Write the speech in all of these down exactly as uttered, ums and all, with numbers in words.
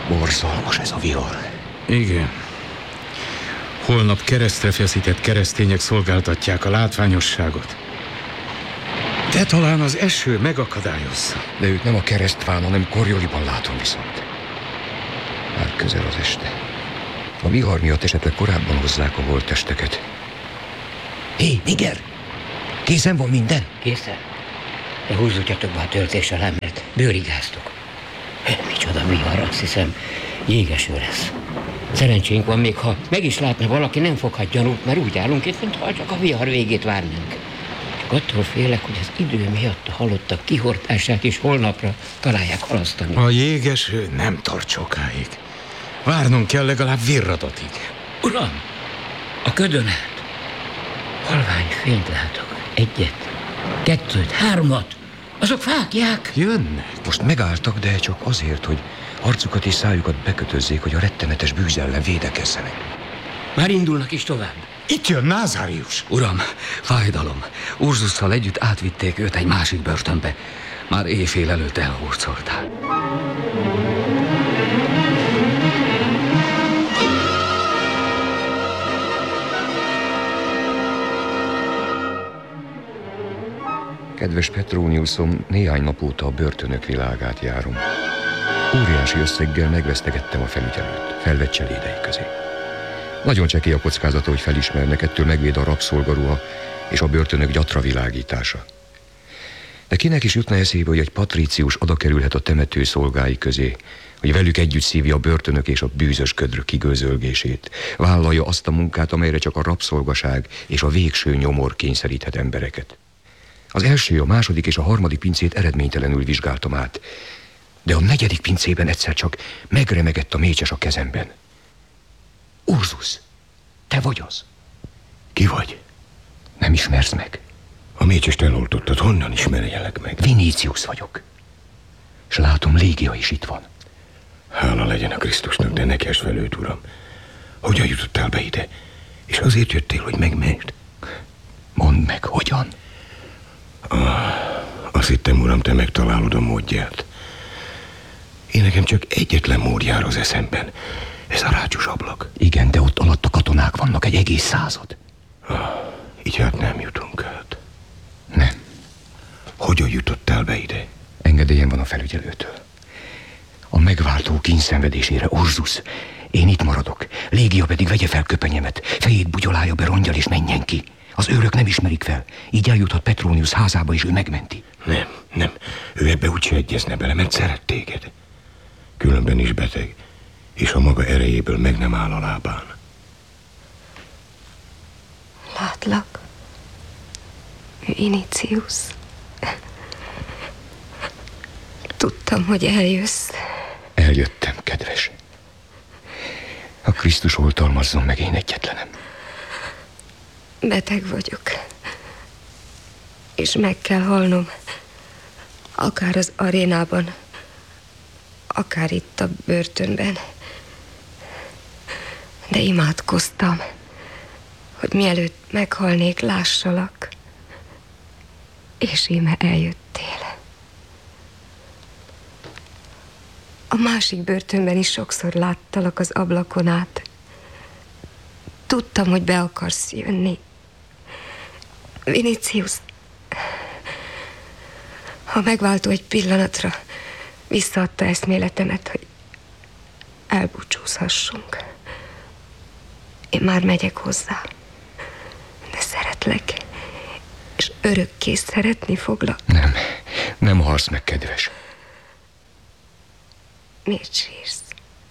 Borzalmas ez a vihar. Igen. Holnap keresztre feszített keresztények szolgáltatják a látványosságot. De talán az eső megakadályozza. De őt nem a keresztván, hanem Corjoliban látom viszont. Már közel az este. A vihar miatt esetleg korábban hozzák a holttesteket. Hé, Niger! Készen van minden? Készen. De húzzutjatok be a töltés alá, mert bőrigáztok. Micsoda vihar, azt hiszem, jégeső lesz. Szerencsénk van, még ha meg is látna valaki, nem foghat gyanút, mert úgy állunk itt, mintha csak a vihar végét várnánk. Csak attól félek, hogy az idő miatt a halottak kihortását is holnapra találják halasztani. A jégeső nem tart sokáig. Várnunk kell legalább virradatig. Uram, a ködön át. Halvány fényt látok. Egyet, kettőt, hármat. Azok fákják. Jönnek. Most megálltak, de csak azért, hogy arcukat és szájukat bekötözzék, hogy a rettenetes bűz ellen védekezzenek. Már indulnak is tovább. Itt jön Názárius. Uram, fájdalom. Urzusszal együtt átvitték őt egy másik börtönbe. Már éjfél előtt elhurcolták. Kedves Petroniusom, néhány nap óta a börtönök világát járom. Óriási összeggel megvesztegettem a felügyelőt, felvett cselédei közé. Nagyon csekély a kockázata, hogy felismernek, ettől megvéd a rabszolgaruha és a börtönök gyatra világítása. De kinek is jutna eszébe, hogy egy patrícius oda kerülhet a temető szolgái közé, hogy velük együtt szívja a börtönök és a bűzös ködrök kigőzölgését, vállalja azt a munkát, amelyre csak a rabszolgaság és a végső nyomor kényszeríthet embereket. Az első, a második és a harmadik pincét eredménytelenül vizsgáltam át, de a negyedik pincében egyszer csak megremegett a mécses a kezemben. Urzus, te vagy az? Ki vagy? Nem ismersz meg? A mécsest eloltottad, honnan ismerjelek meg? Vinícius vagyok. És látom, Légia is itt van. Hála legyen a Krisztusnak, de ne kes fel őt, uram. Hogyan jutottál be ide? És azért jöttél, hogy megmesd? Mondd meg, hogyan? Ah, azt hittem, uram, te megtalálod a módját. Én nekem csak egyetlen mód jár az eszemben. Ez a rácsos ablak. Igen, de ott alatt a katonák vannak, egy egész század. Ah, így hát nem jutunk át. Nem. Hogyan jutottál be ide? Engedélyem van a felügyelőtől. A megváltó kínszenvedésére, Urzus, én itt maradok. Légia pedig vegye fel köpenyemet, fejét bugyolálja be rongyal és menjen ki. Az őrök nem ismerik fel. Így eljuthat Petronius házába, és ő megmenti. Nem, nem. Ő ebbe úgyse egyezne bele, mert szeret téged. Különben is beteg, és a maga erejéből meg nem áll a lábán. Látlak, Vinícius. Tudtam, hogy eljössz. Eljöttem, kedves. A Krisztus oltalmazzon meg, én egyetlenem. Beteg vagyok. És meg kell halnom. Akár az arénában, akár itt a börtönben. De imádkoztam, hogy mielőtt meghalnék, lássalak. És íme eljöttél. A másik börtönben is sokszor láttalak az ablakon át. Tudtam, hogy be akarsz jönni. Vinícius, a megváltó egy pillanatra visszaadta eszméletemet, hogy elbúcsúzhassunk. Én már megyek hozzá, de szeretlek, és örökké szeretni foglak. Nem, nem halsz meg, kedves. Miért sírsz?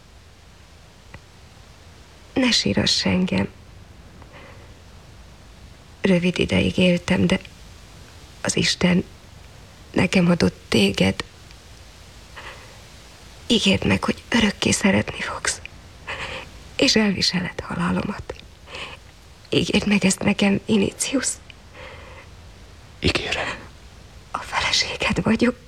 Ne sírass engem. Rövid ideig éltem, de az Isten nekem adott téged. Ígérd meg, hogy örökké szeretni fogsz, és elviseled halálomat. Ígérd meg ezt nekem, Vinícius. Ígérem. A feleséged vagyok.